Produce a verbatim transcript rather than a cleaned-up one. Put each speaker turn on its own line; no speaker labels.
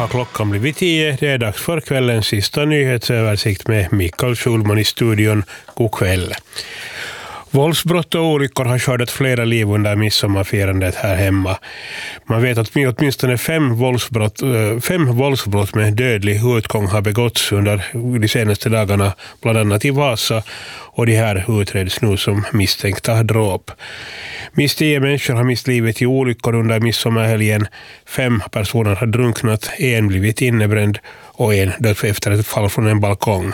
har klockan blivit tio. Det är dags för kvällens sista nyhetsöversikt med Mikael Schulman i studion. God kväll. Våldsbrott och olyckor har skördat flera liv under midsommarfirandet här hemma. Man vet att åtminstone fem våldsbrott, fem våldsbrott med dödlig utgång har begåtts under de senaste dagarna, bland annat i Vasa, och de här utreds nu som misstänkta dråp. Minst tio människor har mist livet i olyckor under midsommarhelgen. Fem personer har drunknat, en blivit innebränd och en dött efter ett fall från en balkong.